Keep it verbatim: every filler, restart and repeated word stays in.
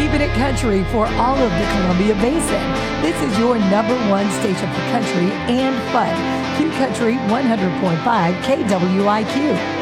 Keeping it country for all of the Columbia Basin. This is your number one station for country and fun. Q Country one hundred point five K W I Q.